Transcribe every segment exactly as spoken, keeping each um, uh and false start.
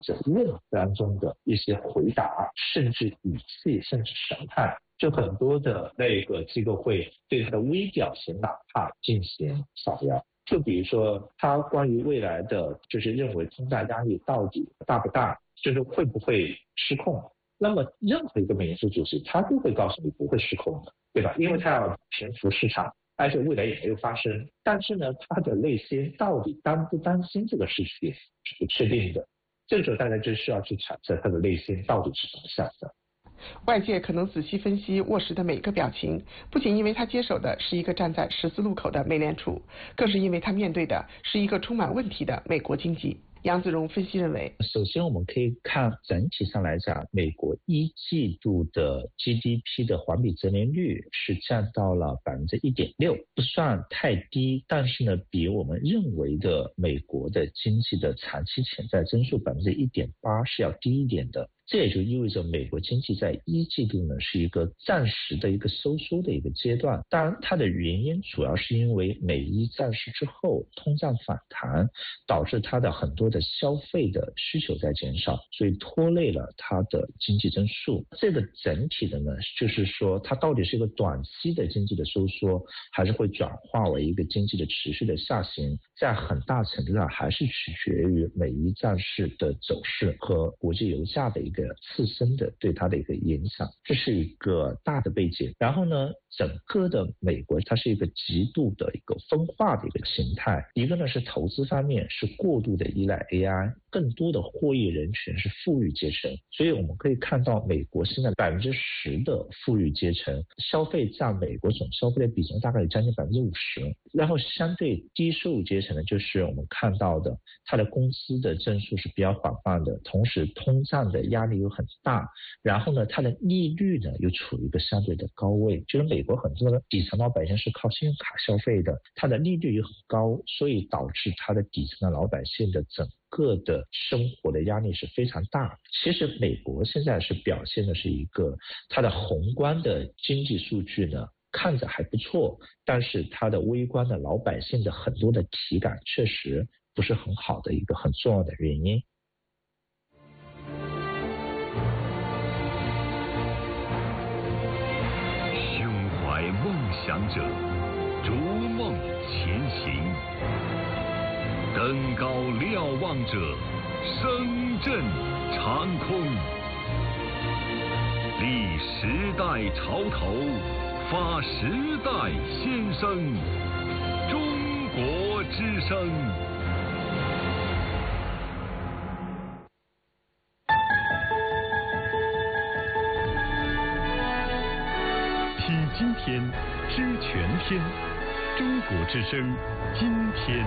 者问当中的一些回答，甚至语气，甚至神态，就很多的那个机构会对他的微表情哪怕进行扫描。就比如说他关于未来的就是认为通胀压力到底大不大，就是会不会失控，那么任何一个美联储主席他都会告诉你不会失控的，对吧？因为他要平复市场，而且未来也没有发生。但是呢，他的内心到底担不担心这个事情是不确定的。这个时候大家就需要去揣测他的内心到底是怎么想的。 外界可能仔细分析沃什的每个表情，不仅因为他接手的是一个站在十字路口的美联储，更是因为他面对的是一个充满问题的美国经济。杨子荣分析认为， 首先我们可以看整体上来讲，美国一季度的 G D P 的环比增年率是降到了百分之一点六，不算太低，但是呢，比我们认为的美国的经济的长期潜在增速百分之一点八是要低一点的。这也就意味着美国经济在一季度呢是一个暂时的一个收缩的一个阶段，当然它的原因主要是因为美伊战事之后通胀反弹，导致它的很多的消费的需求在减少，所以拖累了它的经济增速。这个整体的呢，就是说它到底是一个短期的经济的收缩，还是会转化为一个经济的持续的下行，在很大程度上还是取决于美伊战事的走势和国际油价的一个自身的对它的一个影响，这是一个大的背景。然后呢，整个的美国它是一个极度的一个分化的一个形态，一个呢是投资方面是过度的依赖 A I， 更多的获益人群是富裕阶层，所以我们可以看到美国现在百分之十的富裕阶层消费占美国总消费的比重大概有将近百分之五十，然后相对低收入阶层呢，就是我们看到的它的工资的增速是比较缓慢的，同时通胀的压力又很大，然后呢，它的利率呢又处于一个相对的高位，就是美国很多的底层老百姓是靠信用卡消费的，它的利率又很高，所以导致它的底层的老百姓的整个的生活的压力是非常大。其实美国现在是表现的是一个它的宏观的经济数据呢看着还不错，但是它的微观的老百姓的很多的体感确实不是很好的一个很重要的原因。 胸怀梦想者，逐梦前行；登高瞭望者，声震长空。立时代潮头，发时代先声。中国之声。听今天，知全天。中国之声，今天。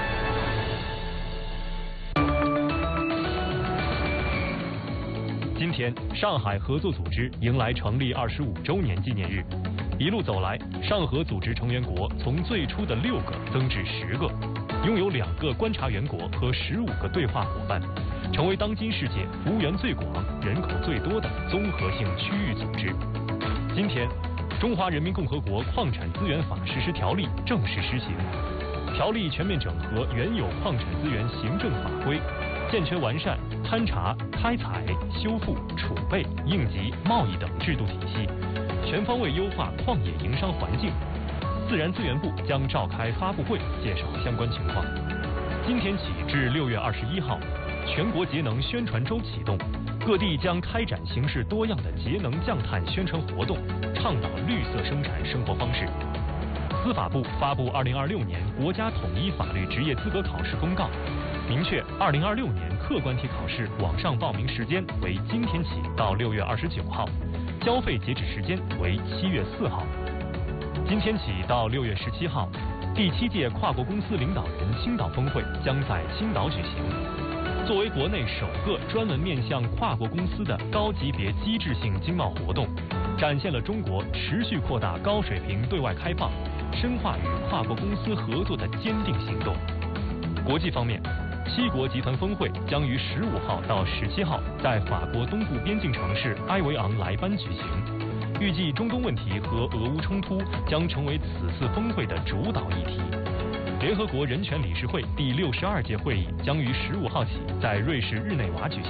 今天，上海合作组织迎来成立二十五周年纪念日。一路走来，上合组织成员国从最初的六个增至十个，拥有两个观察员国和十五个对话伙伴，成为当今世界幅员最广、人口最多的综合性区域组织。今天，《中华人民共和国矿产资源法实施条例》正式施行，条例全面整合原有矿产资源行政法规，健全完善勘查、开采、修复、储备、应急、贸易等制度体系，全方位优化矿业营商环境。自然资源部将召开发布会，介绍相关情况。今天起至六月二十一号，全国节能宣传周启动，各地将开展形式多样的节能降碳宣传活动，倡导绿色生产生活方式。司法部发布二零二六年国家统一法律职业资格考试公告，明确二零二六年客观题考试网上报名时间为今天起到六月二十九号，交费截止时间为七月四号。今天起到六月十七号，第七届跨国公司领导人青岛峰会将在青岛举行。作为国内首个专门面向跨国公司的高级别机制性经贸活动，展现了中国持续扩大高水平对外开放、深化与跨国公司合作的坚定行动。国际方面，七国集团峰会将于十五号到十七号在法国东部边境城市埃维昂莱班举行。预计中东问题和俄乌冲突将成为此次峰会的主导议题。联合国人权理事会第六十二届会议将于十五号起在瑞士日内瓦举行。